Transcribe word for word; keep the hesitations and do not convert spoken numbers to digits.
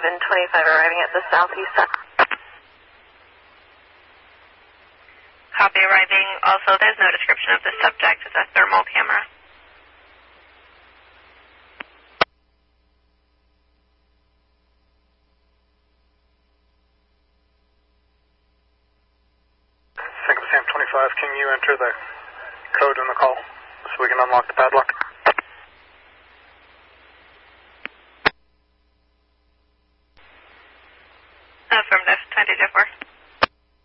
seven twenty-five arriving at the southeast sector. Copy arriving. Also, there's no description of the subject. It's a thermal camera. Think of Sam twenty-five, can you enter the code in the call so we can unlock the padlock?